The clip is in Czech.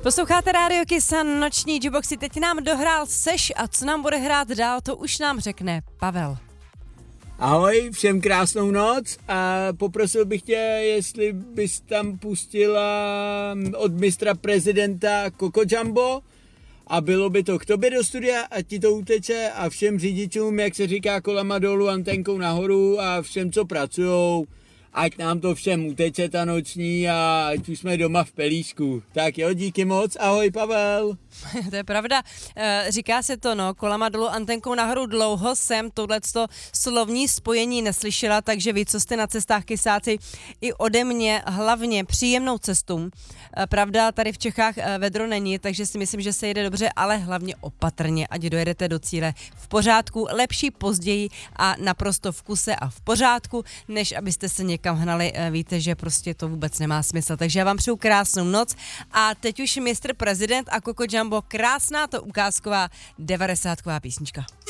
Posloucháte Rádio Kiss a noční Juboxy. Teď nám dohrál Seš a co nám bude hrát dál, to už nám řekne Pavel. Ahoj, všem krásnou noc a poprosil bych tě, jestli bys tam pustila od mistra prezidenta Coco Jumbo a bylo by to k tobě do studia a ti to uteče a všem řidičům, jak se říká, kolama dolů, antenkou nahoru a všem, co pracujou, ať nám to všem uteče ta noční a ať už jsme doma v pelíšku. Tak jo, díky moc, ahoj Pavel. To je pravda, říká se to, kolama dolů, antenkou nahoru. Dlouho jsem tohleto slovní spojení neslyšela, takže vy, co jste na cestách, kysáci, i ode mě hlavně příjemnou cestu. Pravda, tady v Čechách vedro není, takže si myslím, že se jede dobře, ale hlavně opatrně, ať dojedete do cíle v pořádku, lepší později a naprosto v kuse a v pořádku, než abyste se někam hnali. Víte, že prostě to vůbec nemá smysl. Takže já vám přeju krásnou noc a teď už mistr prezident a Coco Jumbo, krásná to ukázková 90ková písnička.